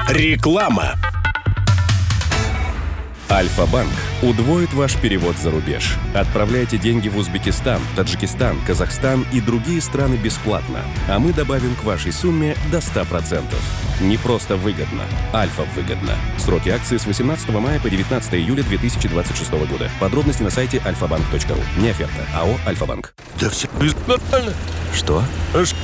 Реклама. Альфа-банк удвоит ваш перевод за рубеж. Отправляйте деньги в Узбекистан, Таджикистан, Казахстан и другие страны бесплатно. А мы добавим к вашей сумме до 100%. Не просто выгодно. Альфа-выгодно. Сроки акции с 18 мая по 19 июля 2026 года. Подробности на сайте alfabank.ru. Не оферта. АО «Альфа-банк». Да все нормально. Что?